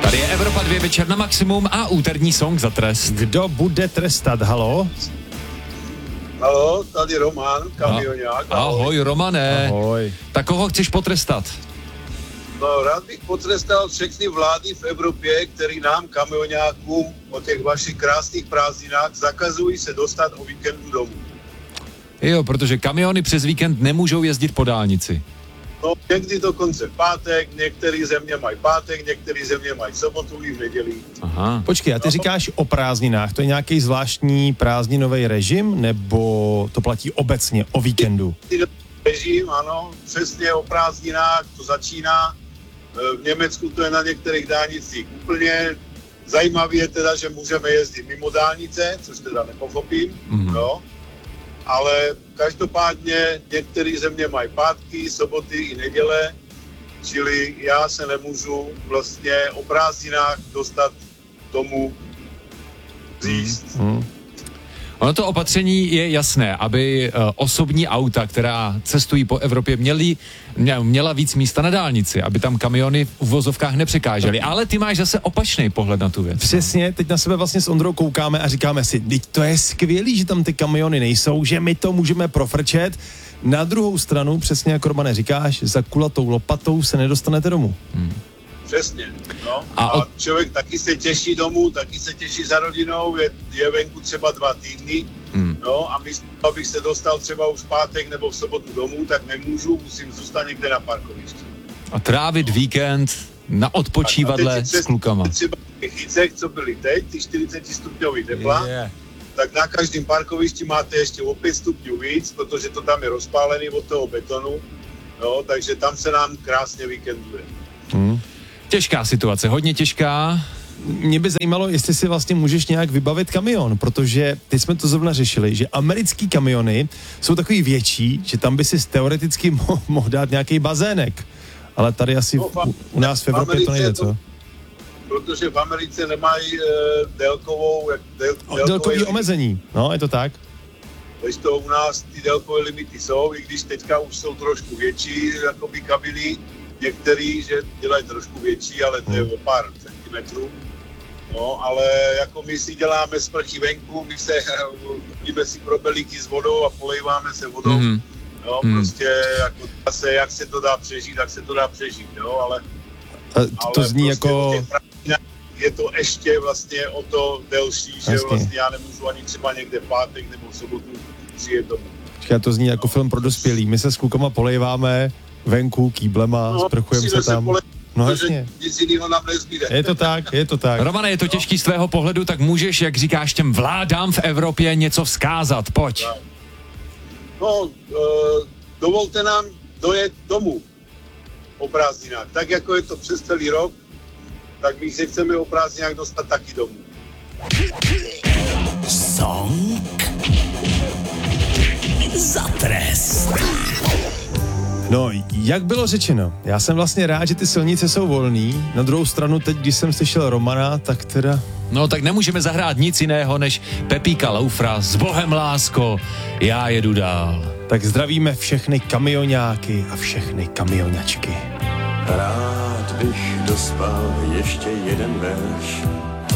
Tady je Evropa 2 večer na maximum a úterní song za trest. Kdo bude trestat, halo? Halo, tady Roman, kamionák. Ahoj, Romane. Ahoj. Tak koho chceš potrestat? No, rád bych potrestal všechny vlády v Evropě, který nám, kamionákům, o těch vašich krásných prázdninách zakazují se dostat o víkendu domů. Jo, protože kamiony přes víkend nemůžou jezdit po dálnici. No, někdy dokonce pátek, některé země mají pátek, některé země mají sobotu i v neděli. Aha. Počkej, a ty říkáš o prázdninách, to je nějaký zvláštní prázdninový režim, nebo to platí obecně o víkendu? Režim, ano, přesně o prázdninách, to začíná. V Německu to je na některých dálnicích úplně. Zajímavé je teda, že můžeme jezdit mimo dálnice, což teda nepochopím, no. Ale každopádně některé země mají pátky, soboty i neděle, čili já se nemůžu vlastně o prázdninách dostat tomu říct. Ono to opatření je jasné, aby osobní auta, která cestují po Evropě, měla víc místa na dálnici, aby tam kamiony v uvozovkách nepřekážely. Ale ty máš zase opačný pohled na tu věc. Přesně, teď na sebe vlastně s Ondrou koukáme a říkáme si, teď to je skvělý, že tam ty kamiony nejsou, že my to můžeme profrčet. Na druhou stranu, přesně jako Romane říkáš, za kulatou lopatou se nedostanete domů. Přesně, no. A člověk taky se těší domů, taky se těší za rodinou, je venku třeba 2 týdny, no a místo, abych se dostal třeba už v pátek nebo v sobotu domů, tak nemůžu, musím zůstat někde na parkovišti. A trávit víkend na odpočívadle s klukama. Třeba Chycech, co byly teď, ty 40 stupňový tepla, tak na každém parkovišti máte ještě o 5 stupňů víc, protože to tam je rozpálený od toho betonu, no, takže tam se nám krásně víkenduje. Těžká situace, hodně těžká. Mě by zajímalo, jestli si vlastně můžeš nějak vybavit kamion, protože teď jsme to zrovna řešili, že americký kamiony jsou takový větší, že tam by si teoreticky mohl dát nějaký bazének. Ale tady asi u nás v Evropě to nejde, co? Protože v Americe nemají délkový omezení, no, je to tak. Když to u nás ty délkové limity jsou, i když teďka už jsou trošku větší, jakoby kabiny, některý, že dělají trošku větší, ale to je o pár centimetrů. No, ale jako my si děláme sprchy venku, my se chodíme si pro belíky s vodou a polejváme se vodou. No, prostě jako zase, jak se to dá přežít, tak se to dá přežít, jo, ale to zní prostě jako... Je to ještě vlastně o to delší, že vlastně já nemůžu ani třeba někde pátek nebo v sobotu přijet domů. To zní jako film pro dospělý. My se s klukama polejváme venku kýblema, sprchujeme se tam. No jasně. Nic jiného nám nezbyde. Je to tak, je to tak. Romane, je to těžký z tvého pohledu, tak můžeš, jak říkáš, těm vládám v Evropě něco vzkázat. Pojď. No, dovolte nám dojet domů o prázdninách. Tak jako je to přes celý rok, tak my se chceme o prázdninách dostat taky domů. Song za trest. No, jak bylo řečeno, já jsem vlastně rád, že ty silnice jsou volný. Na druhou stranu teď, když jsem slyšel Romana, tak teda... No, tak nemůžeme zahrát nic jiného, než Pepíka Laufra s Bohem lásko, já jedu dál. Tak zdravíme všechny kamionáky a všechny kamionačky. Rád bych dospal ještě jeden verš